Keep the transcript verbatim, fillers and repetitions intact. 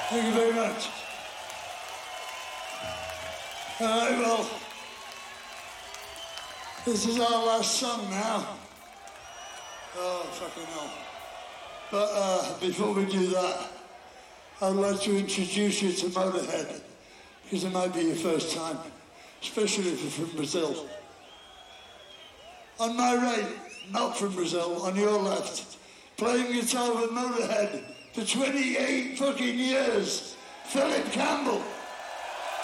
Thank you very much. All right, well, this is our last song now. Oh, fucking hell. But uh, before we do that, I'd like to introduce you to Motorhead, because it might be your first time, especially if you're from Brazil. On my right, not from Brazil, on your left, playing guitar with Motorhead for twenty-eight fucking years, Philip Campbell.